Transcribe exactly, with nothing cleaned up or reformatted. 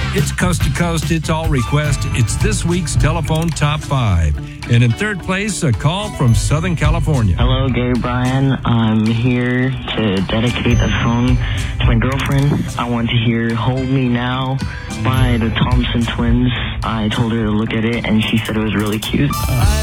It's coast to coast. It's all request. It's this week's telephone top five. And in third place, a call from Southern California. Hello, Gary Bryan. I'm here to dedicate a song to my girlfriend. I want to hear Hold Me Now by the Thompson Twins. I told her to look at it, and she said it was really cute.